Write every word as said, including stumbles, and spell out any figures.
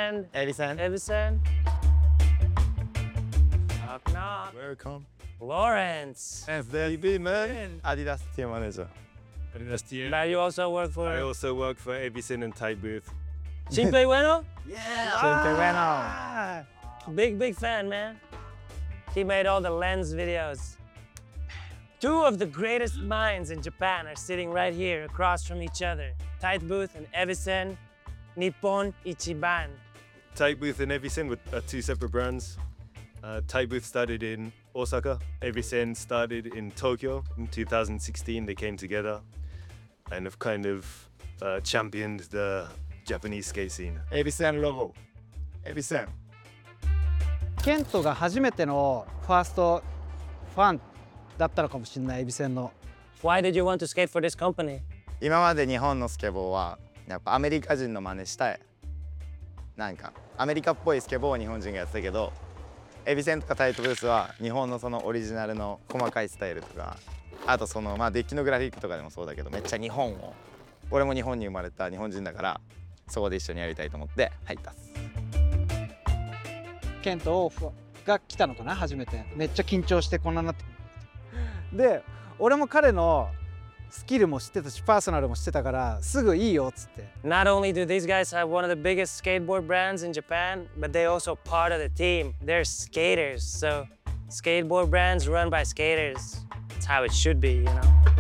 and エビさん Evison. Knock knock. Welcome Lawrence. F D B man アディダスティアマネージャー Last year, Now you also work for I also work for Avicen and Tight Booth. Shinpei Ueno? Ah! Big, big fan, man. He made all the lens videos. Two of the greatest minds in Japan are sitting right here across from each other. Tight Booth and Evison, Nippon Ichiban. Tight Booth and Avicen were- are two separate brands. Uh, Tight Booth started in Osaka. Avicen started in Tokyo in two thousand sixteen. They came together and have kind of uh, championed the Japanese skate scene. エビさんロゴエビさんケントが初めてのファーストファンだったのかもしれない、エビセンの。 Why did you want to skate for this company? 今まで日本のスケボーはやっぱアメリカ人の真似したいなんかアメリカっぽいスケボーを日本人がやってたけどエビセンとかタイトブースは日本のそのオリジナルの細かいスタイルとかあとそのまあデッキのグラフィックとかでもそうだけどめっちゃ日本を俺も日本に生まれた日本人だからそこで一緒にやりたいと思って入ったっす。 ケントが来たのかな、初めて。めっちゃ緊張してこんなになって。で、俺も彼のスキルも知ってたし、パーソナルも知ってたから、すぐいいよっつって。 Not only do these guys have one of the biggest skateboard brands in Japan, but they also part of the team. They're skaters, so skateboard brands run by skaters. It's how it should be, you know?